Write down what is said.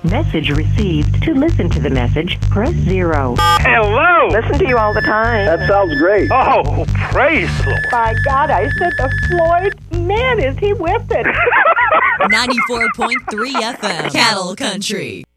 Message received. To listen to the message, press 0. Hello! Listen to you all the time. That sounds great. Oh, praise the Lord. My God, I said to Floyd, man, is he whipping. 94.3 FM, Cattle Country.